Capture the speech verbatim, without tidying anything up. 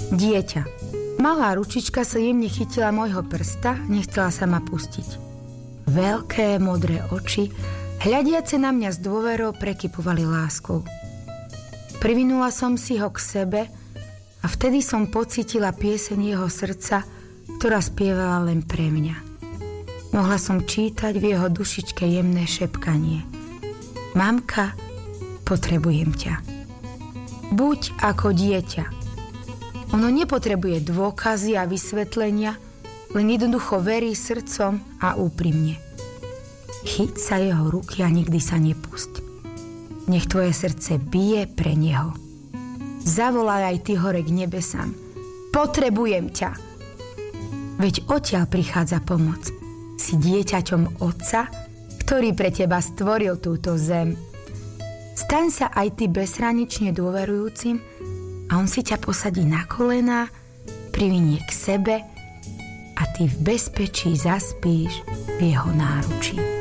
Dieťa. Malá ručička sa jemne chytila môjho prsta, nechcela sa ma pustiť. Veľké modré oči, hľadiace na mňa s dôverou, prekypovali láskou. Privinula som si ho k sebe a vtedy som pocítila pieseň jeho srdca, ktorá spievala len pre mňa. Mohla som čítať v jeho dušičke jemné šepkanie. Mamka, potrebujem ťa. Buď ako dieťa. Ono nepotrebuje dôkazy a vysvetlenia, len jednoducho verí srdcom a úprimne. Chyť sa jeho ruky a nikdy sa nepusť. Nech tvoje srdce bije pre neho. Zavolaj aj ty hore k nebesám. Potrebujem ťa. Veď odtiaľ prichádza pomoc. Si dieťaťom Otca, ktorý pre teba stvoril túto zem. Staň sa aj ty bezhranične dôverujúcim a on si ťa posadí na kolená, privinie k sebe a ty v bezpečí zaspíš v jeho náručí.